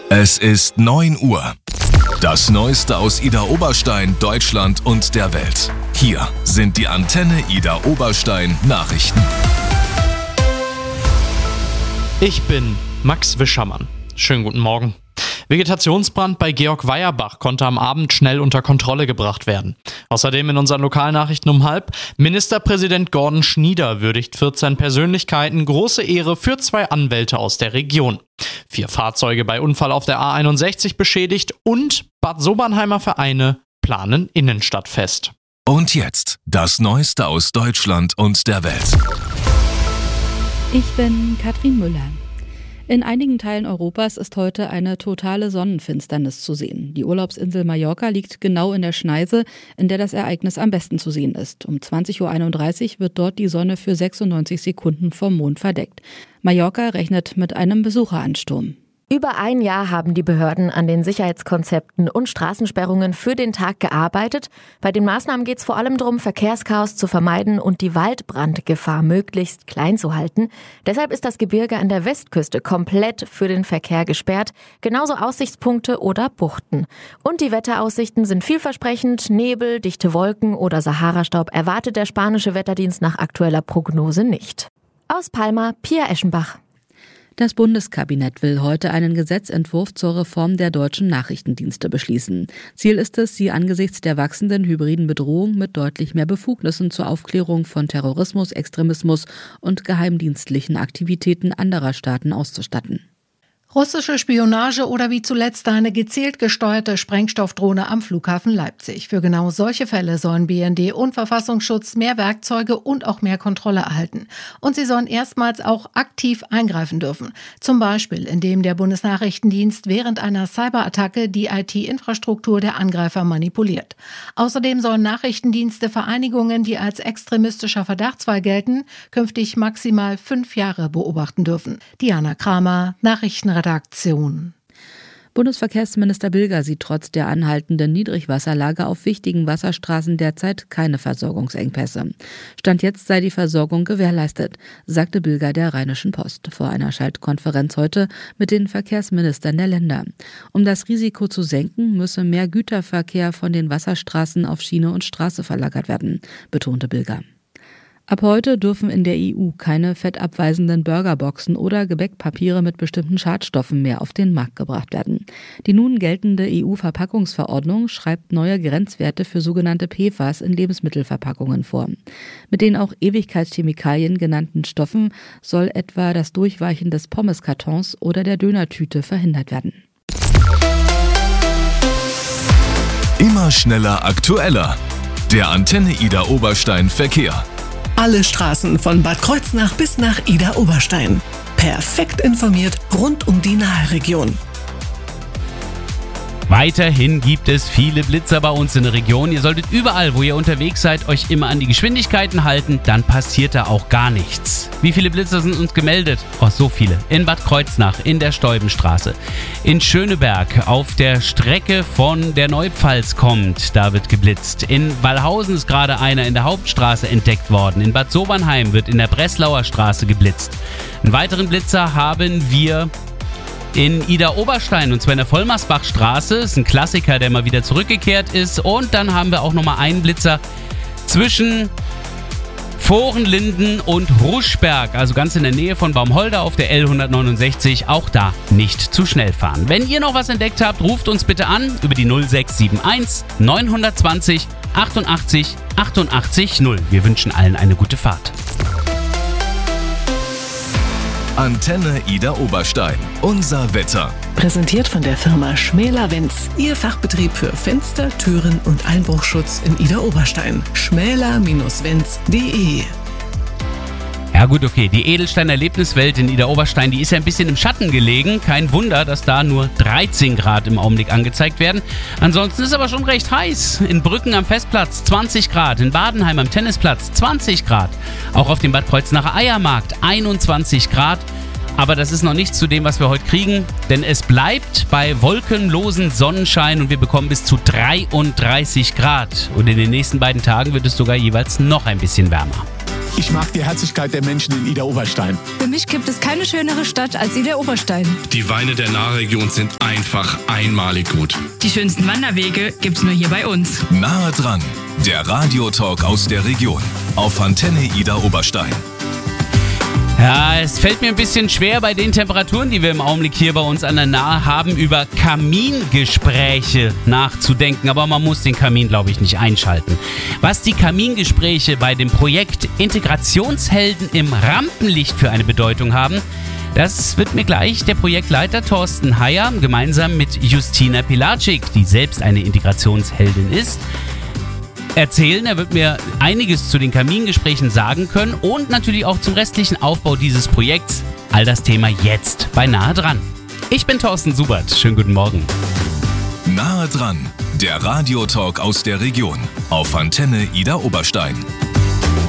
Es ist 9 Uhr. Das Neueste aus Idar Oberstein, Deutschland und der Welt. Hier sind die Antenne Idar Oberstein Nachrichten. Ich bin Max Wischermann. Schönen guten Morgen. Vegetationsbrand bei Georg Weierbach konnte am Abend schnell unter Kontrolle gebracht werden. Außerdem in unseren Lokalnachrichten um 12:30: Ministerpräsident Gordon Schnieder würdigt 14 Persönlichkeiten, große Ehre für 2 Anwälte aus der Region. 4 Fahrzeuge bei Unfall auf der A61 beschädigt und Bad Sobernheimer Vereine planen Innenstadtfest. Und jetzt das Neueste aus Deutschland und der Welt. Ich bin Katrin Müller. In einigen Teilen Europas ist heute eine totale Sonnenfinsternis zu sehen. Die Urlaubsinsel Mallorca liegt genau in der Schneise, in der das Ereignis am besten zu sehen ist. Um 20:31 Uhr wird dort die Sonne für 96 Sekunden vom Mond verdeckt. Mallorca rechnet mit einem Besucheransturm. Über ein Jahr haben die Behörden an den Sicherheitskonzepten und Straßensperrungen für den Tag gearbeitet. Bei den Maßnahmen geht es vor allem darum, Verkehrschaos zu vermeiden und die Waldbrandgefahr möglichst klein zu halten. Deshalb ist das Gebirge an der Westküste komplett für den Verkehr gesperrt, genauso Aussichtspunkte oder Buchten. Und die Wetteraussichten sind vielversprechend. Nebel, dichte Wolken oder Saharastaub erwartet der spanische Wetterdienst nach aktueller Prognose nicht. Aus Palma, Pia Eschenbach. Das Bundeskabinett will heute einen Gesetzentwurf zur Reform der deutschen Nachrichtendienste beschließen. Ziel ist es, sie angesichts der wachsenden hybriden Bedrohung mit deutlich mehr Befugnissen zur Aufklärung von Terrorismus, Extremismus und geheimdienstlichen Aktivitäten anderer Staaten auszustatten. Russische Spionage oder wie zuletzt eine gezielt gesteuerte Sprengstoffdrohne am Flughafen Leipzig. Für genau solche Fälle sollen BND und Verfassungsschutz mehr Werkzeuge und auch mehr Kontrolle erhalten. Und sie sollen erstmals auch aktiv eingreifen dürfen. Zum Beispiel, indem der Bundesnachrichtendienst während einer Cyberattacke die IT-Infrastruktur der Angreifer manipuliert. Außerdem sollen Nachrichtendienste Vereinigungen, die als extremistischer Verdachtsfall gelten, künftig maximal 5 Jahre beobachten dürfen. Diana Kramer, Nachrichtenredaktion. Bundesverkehrsminister Bilger sieht trotz der anhaltenden Niedrigwasserlage auf wichtigen Wasserstraßen derzeit keine Versorgungsengpässe. Stand jetzt sei die Versorgung gewährleistet, sagte Bilger der Rheinischen Post vor einer Schaltkonferenz heute mit den Verkehrsministern der Länder. Um das Risiko zu senken, müsse mehr Güterverkehr von den Wasserstraßen auf Schiene und Straße verlagert werden, betonte Bilger. Ab heute dürfen in der EU keine fettabweisenden Burgerboxen oder Gebäckpapiere mit bestimmten Schadstoffen mehr auf den Markt gebracht werden. Die nun geltende EU-Verpackungsverordnung schreibt neue Grenzwerte für sogenannte PFAS in Lebensmittelverpackungen vor. Mit den auch Ewigkeitschemikalien genannten Stoffen soll etwa das Durchweichen des Pommeskartons oder der Dönertüte verhindert werden. Immer schneller, aktueller. Der Antenne Idar Oberstein Verkehr. Alle Straßen von Bad Kreuznach bis nach Idar Oberstein. Perfekt informiert rund um die Nahe-Region. Weiterhin gibt es viele Blitzer bei uns in der Region. Ihr solltet überall, wo ihr unterwegs seid, euch immer an die Geschwindigkeiten halten, dann passiert da auch gar nichts. Wie viele Blitzer sind uns gemeldet? Oh, so viele. In Bad Kreuznach, in der Steubenstraße. In Schöneberg, auf der Strecke von der Neupfalz kommt, da wird geblitzt. In Wallhausen ist gerade einer in der Hauptstraße entdeckt worden. In Bad Sobernheim wird in der Breslauer Straße geblitzt. Einen weiteren Blitzer haben wir in Idar Oberstein, und zwar in der Vollmersbachstraße. Das ist ein Klassiker, der mal wieder zurückgekehrt ist. Und dann haben wir auch nochmal einen Blitzer zwischen Vorenlinden und Ruschberg, also ganz in der Nähe von Baumholder auf der L169. Auch da nicht zu schnell fahren. Wenn ihr noch was entdeckt habt, ruft uns bitte an über die 0671 920 88 88 0. Wir wünschen allen eine gute Fahrt. Antenne Idar Oberstein. Unser Wetter. Präsentiert von der Firma Schmäler-Wenz. Ihr Fachbetrieb für Fenster, Türen und Einbruchschutz in Idar Oberstein. schmäler-wenz.de. Ja gut, okay, die Edelsteiner Erlebniswelt in Idar Oberstein, die ist ja ein bisschen im Schatten gelegen. Kein Wunder, dass da nur 13 Grad im Augenblick angezeigt werden. Ansonsten ist es aber schon recht heiß. In Brücken am Festplatz 20 Grad, in Badenheim am Tennisplatz 20 Grad. Auch auf dem Bad Kreuznacher Eiermarkt 21 Grad. Aber das ist noch nichts zu dem, was wir heute kriegen, denn es bleibt bei wolkenlosen Sonnenschein und wir bekommen bis zu 33 Grad. Und in den nächsten beiden Tagen wird es sogar jeweils noch ein bisschen wärmer. Ich mag die Herzlichkeit der Menschen in Idar-Oberstein. Für mich gibt es keine schönere Stadt als Idar-Oberstein. Die Weine der Nahregion sind einfach einmalig gut. Die schönsten Wanderwege gibt's nur hier bei uns. Nahe dran, der Radiotalk aus der Region auf Antenne Idar-Oberstein. Ja, es fällt mir ein bisschen schwer bei den Temperaturen, die wir im Augenblick hier bei uns an der Nahe haben, über Kamingespräche nachzudenken. Aber man muss den Kamin, glaube ich, nicht einschalten. Was die Kamingespräche bei dem Projekt Integrationshelden im Rampenlicht für eine Bedeutung haben, das wird mir gleich der Projektleiter Thorsten Heyer gemeinsam mit Justina Pilatschik, die selbst eine Integrationsheldin ist, erzählen. Er wird mir einiges zu den Kamingesprächen sagen können und natürlich auch zum restlichen Aufbau dieses Projekts. All das Thema jetzt bei Nahe dran. Ich bin Thorsten Subert. Schönen guten Morgen. Nahe dran, der Radiotalk aus der Region auf Antenne Idar-Oberstein.